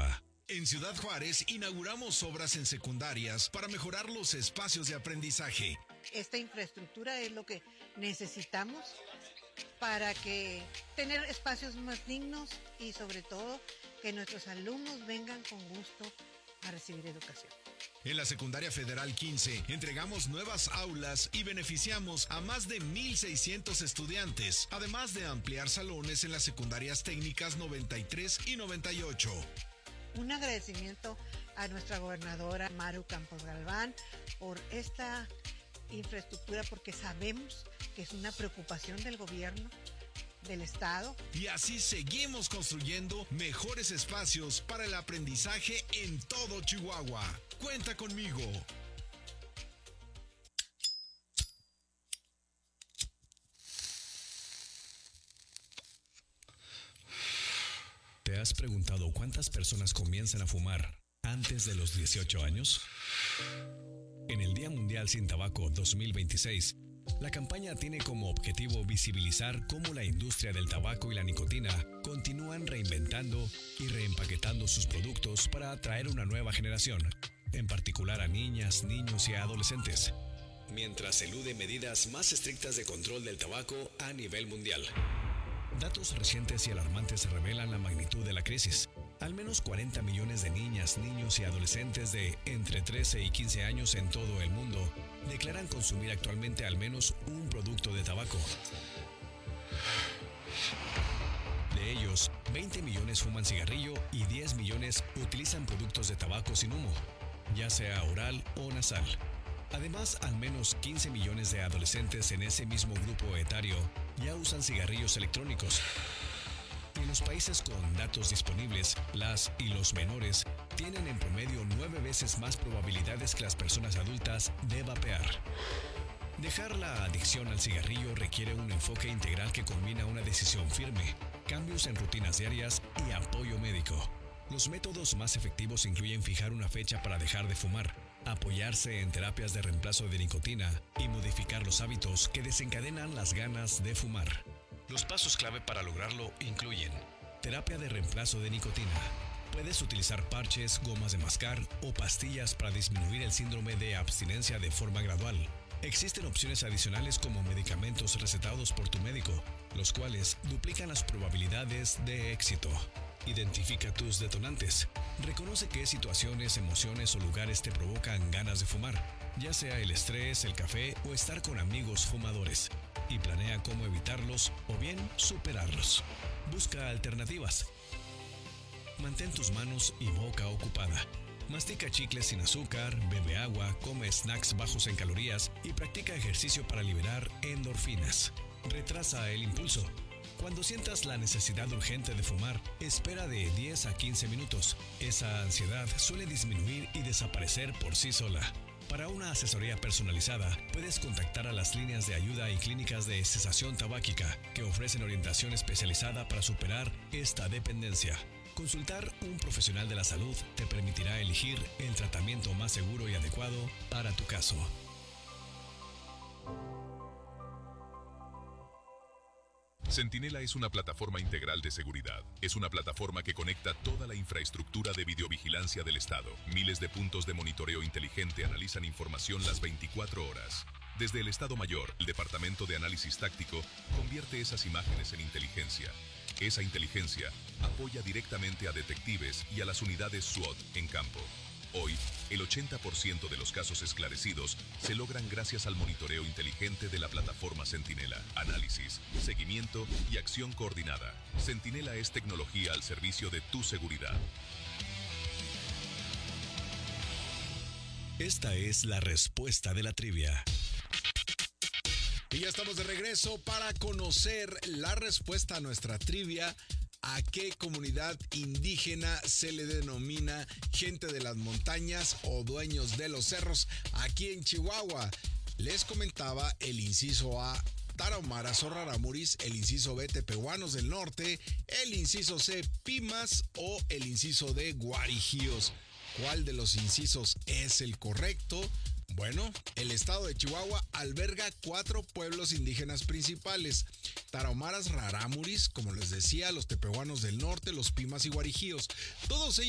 Chihuahua. En Ciudad Juárez inauguramos obras en secundarias para mejorar los espacios de aprendizaje. Esta infraestructura es lo que necesitamos para que tener espacios más dignos y sobre todo que nuestros alumnos vengan con gusto a recibir educación. En la Secundaria Federal 15 entregamos nuevas aulas y beneficiamos a más de 1,600 estudiantes, además de ampliar salones en las secundarias técnicas 93 y 98. Un agradecimiento a nuestra gobernadora Maru Campos Galván por esta infraestructura, porque sabemos que es una preocupación del gobierno del estado. Y así seguimos construyendo mejores espacios para el aprendizaje en todo Chihuahua. Cuenta conmigo. ¿Te has preguntado cuántas personas comienzan a fumar antes de los 18 años? En el Día Mundial Sin Tabaco 2026, la campaña tiene como objetivo visibilizar cómo la industria del tabaco y la nicotina continúan reinventando y reempaquetando sus productos para atraer una nueva generación, en particular a niñas, niños y adolescentes, mientras elude medidas más estrictas de control del tabaco a nivel mundial. Datos recientes y alarmantes revelan la magnitud de la crisis. Al menos 40 millones de niñas, niños y adolescentes de entre 13 y 15 años en todo el mundo declaran consumir actualmente al menos un producto de tabaco. De ellos, 20 millones fuman cigarrillo y 10 millones utilizan productos de tabaco sin humo, ya sea oral o nasal. Además, al menos 15 millones de adolescentes en ese mismo grupo etario ya usan cigarrillos electrónicos. En los países con datos disponibles, las y los menores tienen en promedio 9 veces más probabilidades que las personas adultas de vapear. Dejar la adicción al cigarrillo requiere un enfoque integral que combina una decisión firme, cambios en rutinas diarias y apoyo médico. Los métodos más efectivos incluyen fijar una fecha para dejar de fumar, apoyarse en terapias de reemplazo de nicotina y modificar los hábitos que desencadenan las ganas de fumar. Los pasos clave para lograrlo incluyen terapia de reemplazo de nicotina. Puedes utilizar parches, gomas de mascar o pastillas para disminuir el síndrome de abstinencia de forma gradual. Existen opciones adicionales como medicamentos recetados por tu médico, los cuales duplican las probabilidades de éxito. Identifica tus detonantes. Reconoce qué situaciones, emociones o lugares te provocan ganas de fumar, ya sea el estrés, el café o estar con amigos fumadores, y planea cómo evitarlos o bien superarlos. Busca alternativas. Mantén tus manos y boca ocupada. Mastica chicles sin azúcar, bebe agua, come snacks bajos en calorías y practica ejercicio para liberar endorfinas. Retrasa el impulso. Cuando sientas la necesidad urgente de fumar, espera de 10 a 15 minutos. Esa ansiedad suele disminuir y desaparecer por sí sola. Para una asesoría personalizada, puedes contactar a las líneas de ayuda y clínicas de cesación tabáquica, que ofrecen orientación especializada para superar esta dependencia. Consultar un profesional de la salud te permitirá elegir el tratamiento más seguro y adecuado para tu caso. Centinela es una plataforma integral de seguridad. Es una plataforma que conecta toda la infraestructura de videovigilancia del Estado. Miles de puntos de monitoreo inteligente analizan información las 24 horas. Desde el Estado Mayor, el Departamento de Análisis Táctico convierte esas imágenes en inteligencia. Esa inteligencia apoya directamente a detectives y a las unidades SWAT en campo. Hoy, el 80% de los casos esclarecidos se logran gracias al monitoreo inteligente de la plataforma Centinela. Análisis, seguimiento y acción coordinada. Centinela es tecnología al servicio de tu seguridad. Esta es la respuesta de la trivia. Y ya estamos de regreso para conocer la respuesta a nuestra trivia. ¿A qué comunidad indígena se le denomina gente de las montañas o dueños de los cerros aquí en Chihuahua? Les comentaba el inciso A, Tarahumaras o Rarámuris, el inciso B, Tepehuanos del Norte, el inciso C, Pimas o el inciso D, Guarijíos. ¿Cuál de los incisos es el correcto? Bueno, el estado de Chihuahua alberga 4 pueblos indígenas principales: Tarahumaras, Rarámuris, como les decía, los Tepehuanos del Norte, los Pimas y Guarijíos. Todos ellos